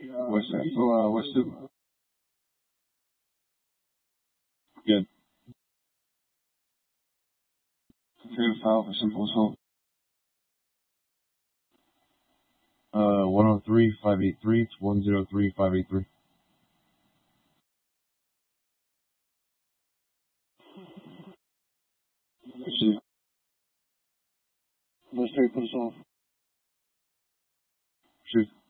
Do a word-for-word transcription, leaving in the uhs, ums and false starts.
What's that? So, uh, what's the, good. Configure file for simple assault. Uh, one oh three, five eighty-three, it's one oh three, five eighty-three. Proceed. Let's put us off. Shoot.